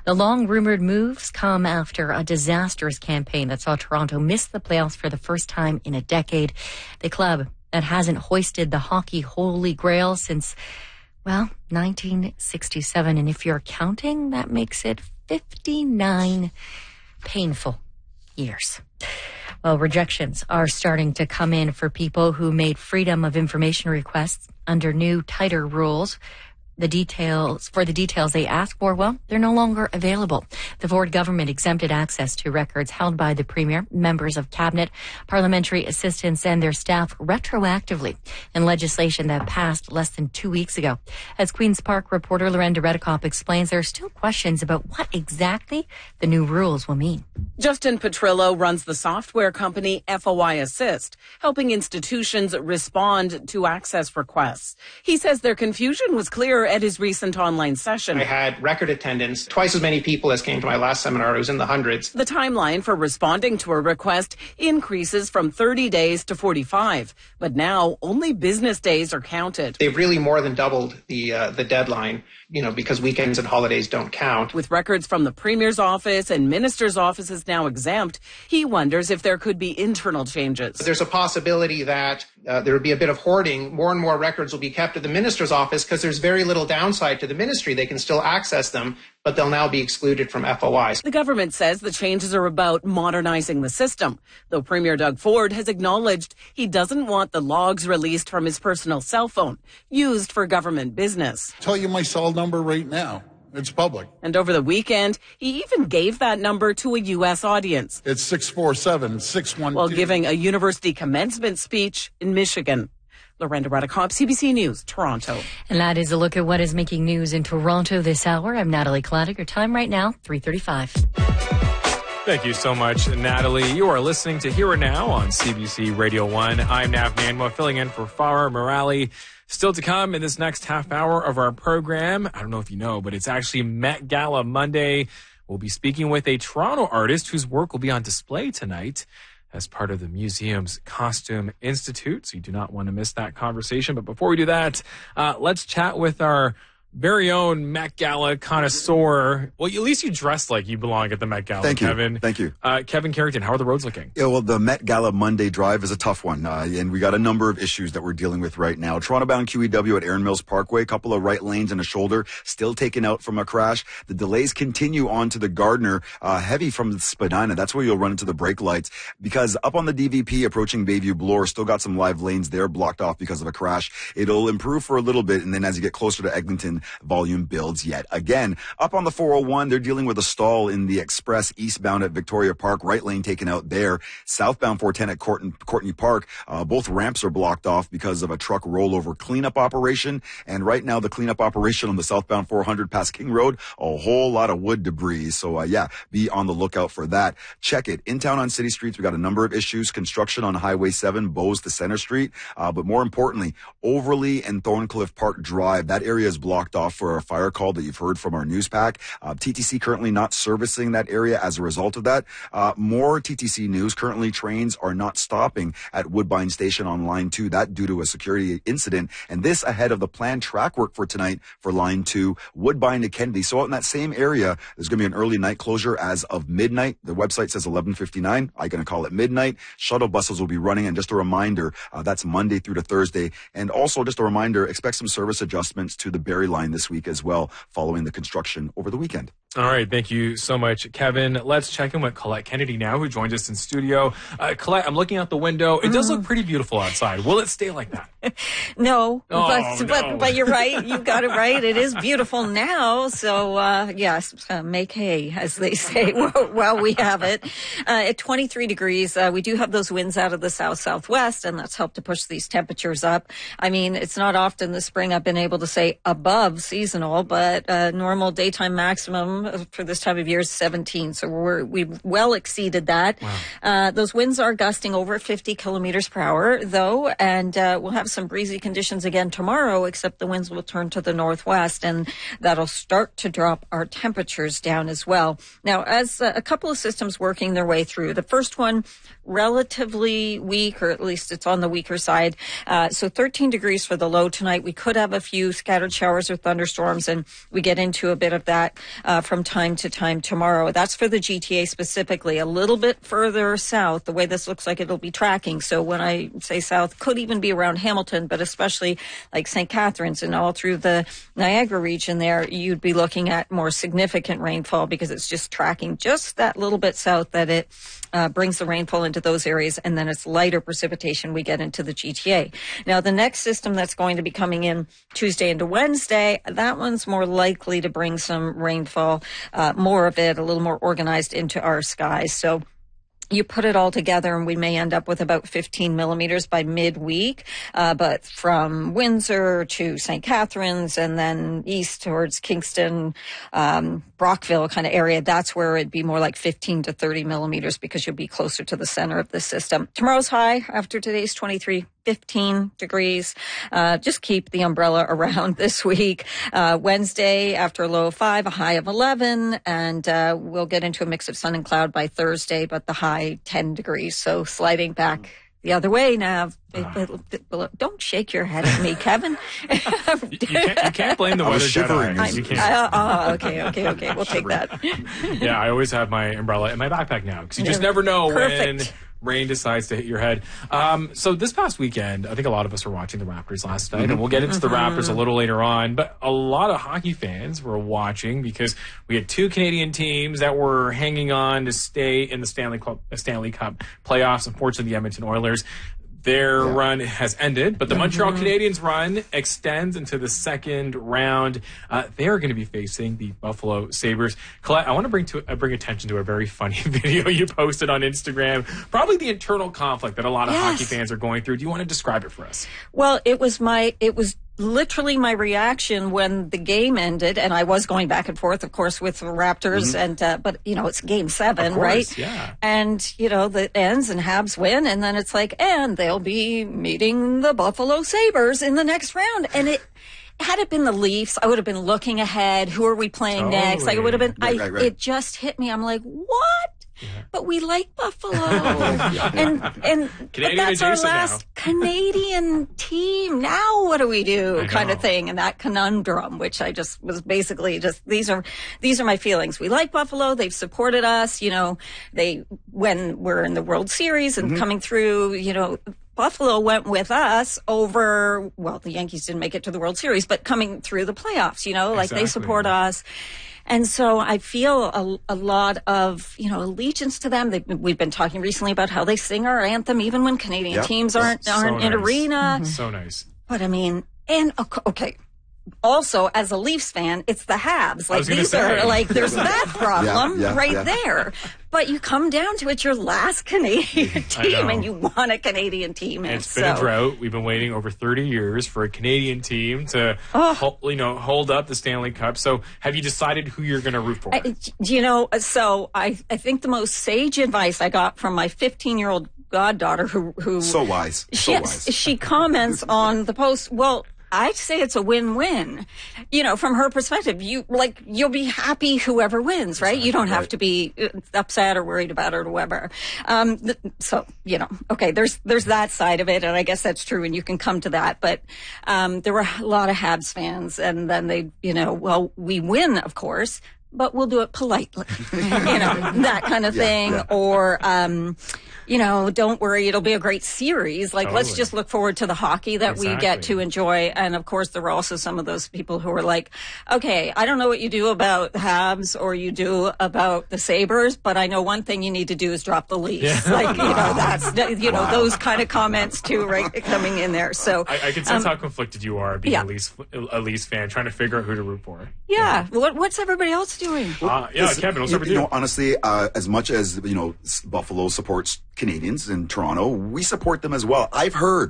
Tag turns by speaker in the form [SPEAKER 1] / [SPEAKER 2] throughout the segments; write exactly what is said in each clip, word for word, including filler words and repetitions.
[SPEAKER 1] The long-rumored moves come after a disastrous campaign that saw Toronto miss the playoffs for the first time in a decade. The club that hasn't hoisted the hockey holy grail since, well, nineteen sixty-seven. And if you're counting, that makes it fifty-nine painful years. Well, rejections are starting to come in for people who made freedom of information requests under new, tighter rules. The details, for the details they asked for, well, they're no longer available. The Ford government exempted access to records held by the Premier, members of Cabinet, parliamentary assistants, and their staff retroactively in legislation that passed less than two weeks ago. As Queen's Park reporter Lorenda Redekop explains, there are still questions about what exactly the new rules will mean.
[SPEAKER 2] Justin Petrillo runs the software company F O I Assist, helping institutions respond to access requests. He says their confusion was clear at his recent online session.
[SPEAKER 3] I had record attendance, twice as many people as came to my last seminar. It was in the hundreds.
[SPEAKER 2] The timeline for responding to a request increases from thirty days to forty-five, but now only business days are counted.
[SPEAKER 3] They've really more than doubled the uh, the deadline, you know, because weekends and holidays don't count.
[SPEAKER 2] With records from the Premier's office and Minister's offices now exempt, he wonders if there could be internal changes.
[SPEAKER 3] There's a possibility that uh, there would be a bit of hoarding. More and more records will be kept at the Minister's office because there's very little downside to the ministry. They can still access them, but they'll now be excluded from F O Is.
[SPEAKER 2] The government says the changes are about modernizing the system, though Premier Doug Ford has acknowledged he doesn't want the logs released from his personal cell phone used for government business.
[SPEAKER 4] Tell you my cell number right now. It's public.
[SPEAKER 2] And over the weekend, he even gave that number to a U S audience.
[SPEAKER 4] It's six four seven, six one two.
[SPEAKER 2] While giving a university commencement speech in Michigan. Lorenda Redekop, C B C News, Toronto.
[SPEAKER 1] And that is a look at what is making news in Toronto this hour. I'm Natalie Cladic. Your time right now, three thirty-five.
[SPEAKER 5] Thank you so much, Natalie. You are listening to Here and Now on C B C Radio one. I'm Nav Manwa, filling in for Farah Morali. Still to come in this next half hour of our program, I don't know if you know, but it's actually Met Gala Monday. We'll be speaking with a Toronto artist whose work will be on display tonight as part of the museum's Costume Institute. So you do not want to miss that conversation. But before we do that, uh, let's chat with our very own Met Gala connoisseur. Well, at least you dress like you belong at the Met Gala,
[SPEAKER 6] Thank you.
[SPEAKER 5] Kevin.
[SPEAKER 6] Thank you.
[SPEAKER 5] Uh, Kevin Carrington, how are the roads looking?
[SPEAKER 6] Yeah, well, the Met Gala Monday drive is a tough one, uh, and we got a number of issues that we're dealing with right now. Toronto-bound Q E W at Erin Mills Parkway, a couple of right lanes and a shoulder still taken out from a crash. The delays continue on to the Gardner, uh, heavy from the Spadina. That's where you'll run into the brake lights, because up on the D V P approaching Bayview Bloor, still got some live lanes there blocked off because of a crash. It'll improve for a little bit, and then as you get closer to Eglinton, volume builds yet again. Up on the four oh one, they're dealing with a stall in the express eastbound at Victoria Park, right lane taken out there. Southbound four ten at Courtney, Courtney Park, uh, both ramps are blocked off because of a truck rollover cleanup operation. And right now, the cleanup operation on the southbound four hundred past King Road, a whole lot of wood debris. So, uh, yeah, be on the lookout for that. Check it. In town on city streets, we got a number of issues. Construction on Highway seven, Bowes to Center Street. Uh, but more importantly, Overley and Thorncliffe Park Drive, that area is blocked off for a fire call that you've heard from our news pack. Uh, T T C currently not servicing that area as a result of that. Uh, more T T C news. Currently, trains are not stopping at Woodbine Station on Line two. That due to a security incident. And this ahead of the planned track work for tonight for Line two, Woodbine to Kennedy. So out in that same area, there's going to be an early night closure as of midnight. The website says eleven fifty-nine. I'm going to call it midnight. Shuttle buses will be running. And just a reminder, uh, that's Monday through to Thursday. And also just a reminder, expect some service adjustments to the Barrie line this week as well, following the construction over the weekend.
[SPEAKER 5] All right. Thank you so much, Kevin. Let's check in with Colette Kennedy now, who joins us in studio. Uh, Colette, I'm looking out the window. It does look pretty beautiful outside. Will it stay like that?
[SPEAKER 7] No,
[SPEAKER 5] oh,
[SPEAKER 7] but,
[SPEAKER 5] no.
[SPEAKER 7] but but you're right. You got it right. It is beautiful now. So uh, yes, uh, make hay, as they say, while we have it. Uh, at twenty-three degrees, uh, we do have those winds out of the south southwest, and that's helped to push these temperatures up. I mean, it's not often this spring I've been able to say above seasonal, but uh, normal daytime maximum for this time of year is seventeen. So we're we've well exceeded that.
[SPEAKER 5] Wow.
[SPEAKER 7] Uh, those winds are gusting over fifty kilometers per hour, though, and uh, we'll have some breezy conditions again tomorrow, except the winds will turn to the northwest, and that'll start to drop our temperatures down as well. Now, as uh, a couple of systems working their way through, the first one relatively weak, or at least it's on the weaker side. Uh, so thirteen degrees for the low tonight. We could have a few scattered showers or thunderstorms, and we get into a bit of that uh, from time to time tomorrow. That's for the G T A specifically. A little bit further south, the way this looks like it'll be tracking. So when I say south, could even be around Hamilton, but especially like Saint Catharines and all through the Niagara region there, you'd be looking at more significant rainfall because it's just tracking just that little bit south that it uh, brings the rainfall into those areas, and then it's lighter precipitation we get into the G T A. Now, the next system that's going to be coming in Tuesday into Wednesday, that one's more likely to bring some rainfall, uh, more of it, a little more organized into our skies. So you put it all together and we may end up with about fifteen millimeters by midweek. Uh, but from Windsor to Saint Catharines and then east towards Kingston, um, Brockville kind of area, that's where it'd be more like fifteen to thirty millimeters because you'll be closer to the center of the system. Tomorrow's high after today's twenty-three, fifteen degrees. Uh, just keep the umbrella around this week. Uh, Wednesday after a low of five, a high of eleven, and uh, we'll get into a mix of sun and cloud by Thursday, but the high ten degrees. So sliding back the other way now. Uh, Don't shake your head at me, Kevin.
[SPEAKER 5] you, can't, you can't blame the weather Jedi. You can't.
[SPEAKER 7] Uh, oh, okay, okay, okay. We'll take that.
[SPEAKER 5] Yeah, I always have my umbrella in my backpack now because you just never know
[SPEAKER 7] Perfect.
[SPEAKER 5] when rain decides to hit your head. Um, so this past weekend, I think a lot of us were watching the Raptors last night, mm-hmm. and we'll get into the
[SPEAKER 7] Mm-hmm.
[SPEAKER 5] Raptors a little later on. But a lot of hockey fans were watching because we had two Canadian teams that were hanging on to stay in the Stanley Cup, Stanley Cup playoffs. Unfortunately, the Edmonton Oilers, their yeah. run has ended, but the Montreal mm-hmm. Canadiens run extends into the second round. Uh, they are going to be facing the Buffalo Sabres. Colette, I want to bring to uh, bring attention to a very funny video you posted on Instagram. Probably the internal conflict that a lot of
[SPEAKER 7] yes.
[SPEAKER 5] hockey fans are going through. Do you want to describe it for us?
[SPEAKER 7] Well, it was my it was. literally my reaction when the game ended, and I was going back and forth, of course, with the Raptors, mm-hmm. and uh, but you know it's game seven,
[SPEAKER 5] of course,
[SPEAKER 7] right?
[SPEAKER 5] Yeah.
[SPEAKER 7] And you know the ends and Habs win, and then it's like, and they'll be meeting the Buffalo Sabres in the next round, and it. Had it been the Leafs, I would have been looking ahead. Who are we playing totally. next? Like it would have been. Right, I. Right, right. It just hit me. I'm like, what? Yeah. But we like Buffalo, yeah. and and but that's our last now. Canadian team. Now what do we do? Kind of thing, and that conundrum, which I just was basically just these are these are my feelings. We like Buffalo. They've supported us. You know, they when we're in the World Series and mm-hmm. coming through. You know. Buffalo went with us over, well, the Yankees didn't make it to the World Series, but coming through the playoffs, you know, like exactly. they support us. And so I feel a, a lot of, you know, allegiance to them. They've, we've been talking recently about how they sing our anthem even when Canadian yep. teams aren't, so aren't nice. in arena.
[SPEAKER 5] Mm-hmm. So nice.
[SPEAKER 7] But I mean, and okay. Also, as a Leafs fan, it's the Habs. Like these say. are like there's that problem yeah, yeah, right yeah. there. But you come down to it, your last Canadian team, and you want a Canadian team.
[SPEAKER 5] And it's
[SPEAKER 7] so.
[SPEAKER 5] been a drought. We've been waiting over thirty years for a Canadian team to, oh. hold, you know, hold up the Stanley Cup. So, have you decided who you're going to root for?
[SPEAKER 7] I, you know, so I I think the most sage advice I got from my fifteen-year-old goddaughter, who who
[SPEAKER 6] so wise, so
[SPEAKER 7] she,
[SPEAKER 6] wise.
[SPEAKER 7] She comments on the post. Well. I'd say it's a win-win. You know, from her perspective, you like you'll be happy whoever wins, right? Exactly. You don't have right. to be upset or worried about it or whatever. Um, th- so you know, okay, there's there's that side of it, and I guess that's true, and you can come to that. But um, there were a lot of Habs fans, and then they, you know, well, we win, of course, but we'll do it politely, you know, that kind of thing, yeah, yeah. or. Um, You know, don't worry, it'll be a great series. Like, totally. Let's just look forward to the hockey that exactly. we get to enjoy. And, of course, there were also some of those people who were like, okay, I don't know what you do about Habs or you do about the Sabres, but I know one thing you need to do is drop the Leafs. Yeah. Like, you know, that's, you know, wow. those kind of comments, too, right, coming in there. So
[SPEAKER 5] I, I can sense um, how conflicted you are being yeah. a, Leafs, a Leafs fan, trying to figure out who to root for.
[SPEAKER 7] Yeah. yeah. What, what's everybody else doing?
[SPEAKER 5] Uh, yeah, Listen, Kevin, we'll start with you.
[SPEAKER 6] You know, honestly, uh, as much as, you know, Buffalo supports Canadians in Toronto, we support them as well. I've heard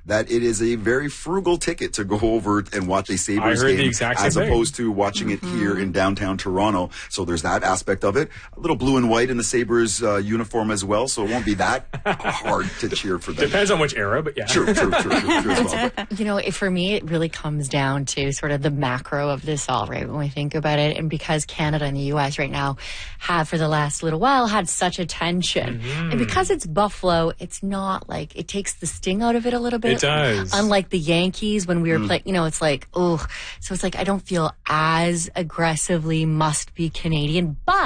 [SPEAKER 6] that it is a very frugal ticket to go over and watch a Sabres
[SPEAKER 5] I heard
[SPEAKER 6] game
[SPEAKER 5] the exact same
[SPEAKER 6] as
[SPEAKER 5] thing.
[SPEAKER 6] opposed to watching it here in downtown Toronto. So there's that aspect of it. A little blue and white in the Sabres uh, uniform as well, so it won't be that hard to cheer for them.
[SPEAKER 5] Depends on which era, but yeah.
[SPEAKER 6] True, true, true, true, true as well. But
[SPEAKER 1] You know, it, for me, it really comes down to sort of the macro of this all, right? When we think about it, and because Canada and the U S right now have, for the last little while, had such a tension,
[SPEAKER 5] Mm-hmm.
[SPEAKER 1] and because it's Buffalo, it's not like it takes the sting out of it a little bit.
[SPEAKER 5] It does.
[SPEAKER 1] Unlike the Yankees when we were playing, you know, it's like, oh, so it's like I don't feel as aggressively must be Canadian, but